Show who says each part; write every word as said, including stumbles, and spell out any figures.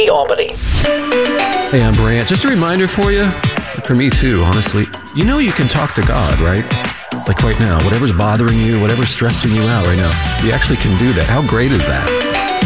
Speaker 1: G, Albany.
Speaker 2: Hey, I'm Brant. Just a reminder for you, for me too, honestly. You know you can talk to God, right? Like right now, whatever's bothering you, whatever's stressing you out right now, you actually can do that. How great is that?